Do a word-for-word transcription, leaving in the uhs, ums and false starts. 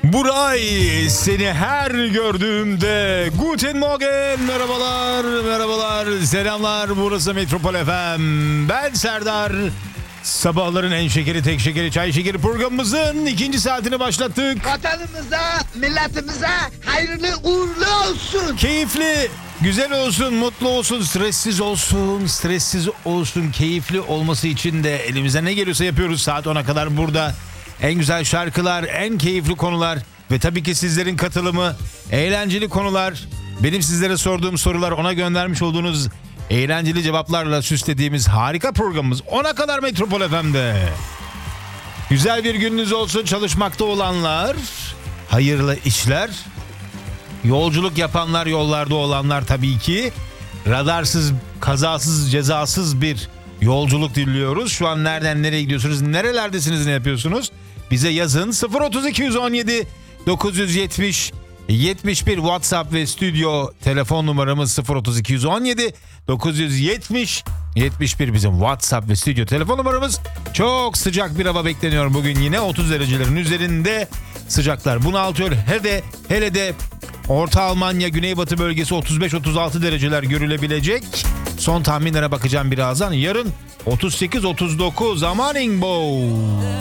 Buray, seni her gördüğümde Guten Morgen, merhabalar, merhabalar, selamlar. Burası Metropol F M. Ben Serdar. Sabahların en şekeri, tek şekeri, çay şekeri programımızın ikinci saatini başlattık. Vatanımıza, milletimize hayırlı uğurlu olsun. Keyifli, güzel olsun, mutlu olsun, stressiz olsun, stressiz olsun, keyifli olması için de elimizden ne geliyorsa yapıyoruz. Saat ona kadar burada. En güzel şarkılar, en keyifli konular ve tabii ki sizlerin katılımı, eğlenceli konular, benim sizlere sorduğum sorular, ona göndermiş olduğunuz eğlenceli cevaplarla süslediğimiz harika programımız ona kadar Metropol F M'de. Güzel bir gününüz olsun çalışmakta olanlar, hayırlı işler, yolculuk yapanlar, yollarda olanlar tabii ki. Radarsız, kazasız, cezasız bir yolculuk diliyoruz. Şu an nereden nereye gidiyorsunuz, nerelerdesiniz, ne yapıyorsunuz? Bize yazın. Sıfır otuz iki on yedi dokuz yetmiş yetmiş bir WhatsApp ve stüdyo telefon numaramız sıfır otuz iki on yedi dokuz yetmiş yetmiş bir bizim WhatsApp ve stüdyo telefon numaramız. Çok sıcak bir hava bekleniyor bugün, yine otuz derecelerin üzerinde sıcaklar bunaltıyor. Hele de hele de Orta Almanya, Güneybatı bölgesi otuz beş otuz altı dereceler görülebilecek. Son tahminlere bakacağım birazdan. Yarın otuz sekiz otuz dokuz, aman bo.